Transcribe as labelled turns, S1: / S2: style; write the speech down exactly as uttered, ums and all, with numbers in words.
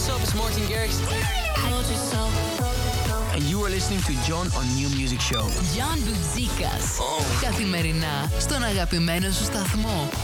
S1: yourself, it's Martin Garrix. And you are listening to John on New Music Show.
S2: John Boutsikas.
S1: Oh.
S2: Καθημερινά στον αγαπημένο σου σταθμό.